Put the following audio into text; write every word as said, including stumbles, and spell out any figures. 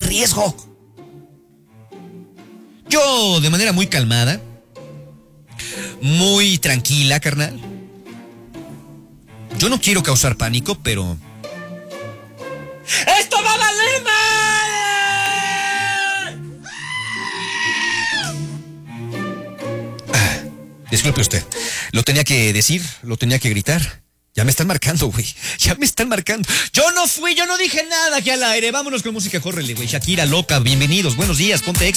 riesgo. Yo, de manera muy calmada, muy tranquila, carnal. Yo no quiero causar pánico, pero... ¡esto va a valer mal! Ah, disculpe usted. Lo tenía que decir, lo tenía que gritar. Ya me están marcando, güey. Ya me están marcando. Yo no fui, yo no dije nada aquí al aire. Vámonos con música, córrele, güey. Shakira, loca, bienvenidos. Buenos días, ponte Exa.